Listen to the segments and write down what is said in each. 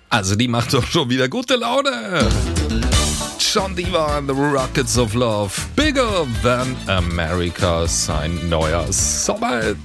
Also die macht doch schon wieder gute Laune. John Diva and the Rockets of Love. Bigger Than America, sein neuer Sommerhit.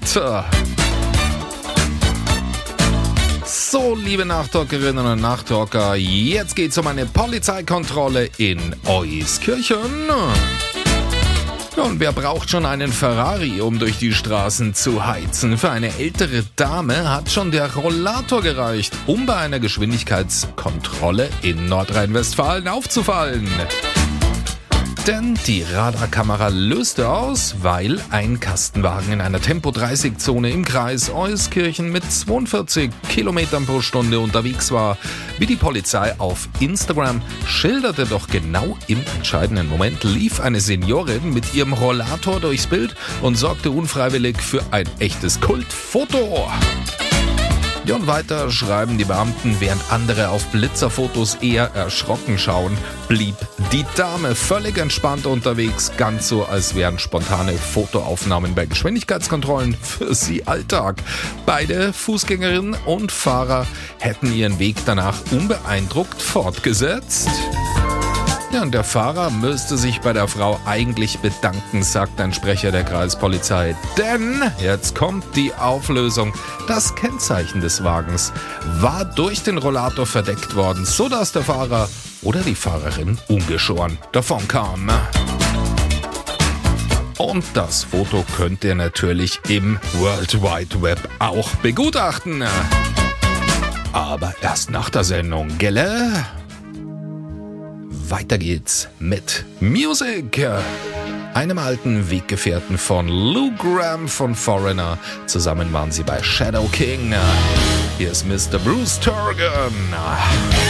So, liebe Nachtalkerinnen und Nachtalker, jetzt geht's um eine Polizeikontrolle in Euskirchen. Und wer braucht schon einen Ferrari, um durch die Straßen zu heizen? Für eine ältere Dame hat schon der Rollator gereicht, um bei einer Geschwindigkeitskontrolle in Nordrhein-Westfalen aufzufallen. Denn die Radarkamera löste aus, weil ein Kastenwagen in einer Tempo-30-Zone im Kreis Euskirchen mit 42 Kilometern pro Stunde unterwegs war. Wie die Polizei auf Instagram schilderte, doch genau im entscheidenden Moment lief eine Seniorin mit ihrem Rollator durchs Bild und sorgte unfreiwillig für ein echtes Kultfoto. Ja, und weiter schreiben die Beamten, während andere auf Blitzerfotos eher erschrocken schauen, blieb die Dame völlig entspannt unterwegs, ganz so, als wären spontane Fotoaufnahmen bei Geschwindigkeitskontrollen für sie Alltag. Beide Fußgängerinnen und Fahrer hätten ihren Weg danach unbeeindruckt fortgesetzt. Ja, und der Fahrer müsste sich bei der Frau eigentlich bedanken, sagt ein Sprecher der Kreispolizei. Denn, jetzt kommt die Auflösung, das Kennzeichen des Wagens war durch den Rollator verdeckt worden, sodass der Fahrer oder die Fahrerin ungeschoren davon kam. Und das Foto könnt ihr natürlich im World Wide Web auch begutachten. Aber erst nach der Sendung, gelle? Weiter geht's mit Music, einem alten Weggefährten von Lou Gramm von Foreigner. Zusammen waren sie bei Shadow King. Hier ist Mr. Bruce Turgon.